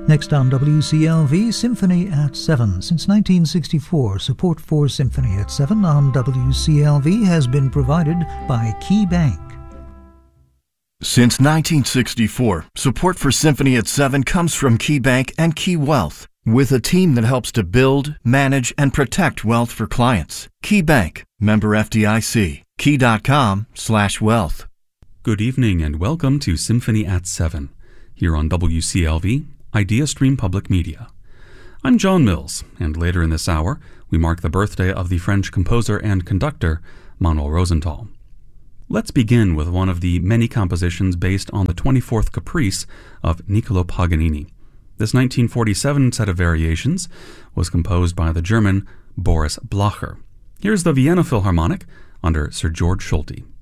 Next on WCLV, Symphony at 7. Since 1964, support for Symphony at 7 on WCLV has been provided by Key Bank. Since 1964, support for Symphony at 7 comes from Key Bank and Key Wealth, with a team that helps to build, manage, and protect wealth for clients. Key Bank, member FDIC, key.com/wealth. Good evening and welcome to Symphony at 7, here on WCLV, IdeaStream Public Media. I'm John Mills, and later in this hour, we mark the birthday of the French composer and conductor Manuel Rosenthal. Let's begin with one of the many compositions based on the 24th Caprice of Niccolò Paganini. This 1947 set of variations was composed by the German Boris Blacher. Here's the Vienna Philharmonic under Sir George Solti.